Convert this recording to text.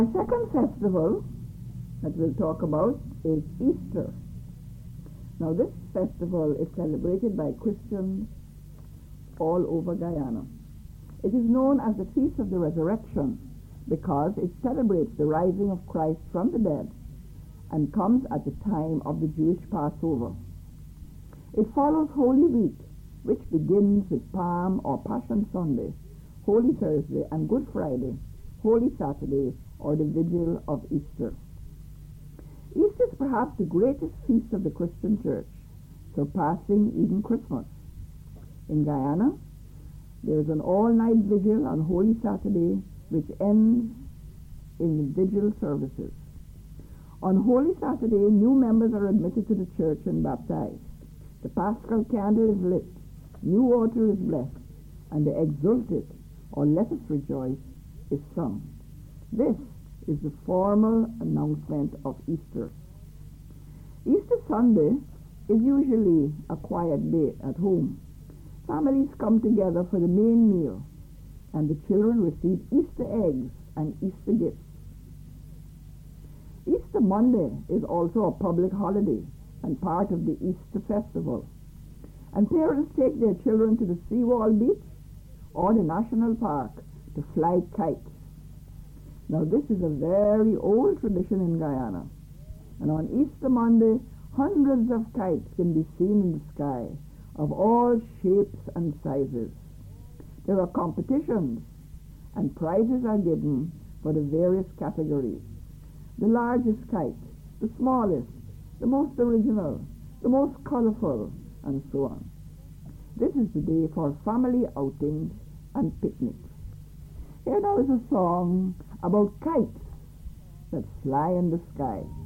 The second festival that we'll talk about is Easter. Now this festival is celebrated by Christians all over Guyana. It is known as the Feast of the Resurrection because it celebrates the rising of Christ from the dead and comes at the time of the Jewish Passover. It follows Holy Week, which begins with Palm or Passion Sunday, Holy Thursday, and Good Friday, Holy Saturday, or the Vigil of Easter. Easter is perhaps the greatest feast of the Christian Church, surpassing even Christmas. In Guyana, there is an all-night vigil on Holy Saturday, which ends in the vigil services. On Holy Saturday, new members are admitted to the church and baptized. The Paschal candle is lit, new water is blessed, and the Exultet, or Let Us Rejoice, is sung. This is the formal announcement of Easter. Easter Sunday is usually a quiet day at home. Families come together for the main meal, and the children receive Easter eggs and Easter gifts. Easter Monday is also a public holiday and part of the Easter festival, and parents take their children to the Seawall Beach or the National Park to fly kites. Now this is a very old tradition in Guyana, and on Easter Monday, hundreds of kites can be seen in the sky of all shapes and sizes. There are competitions, and prizes are given for the various categories. The largest kite, the smallest, the most original, the most colorful, and so on. This is the day for family outings and picnics. Here now is a song about kites that fly in the sky.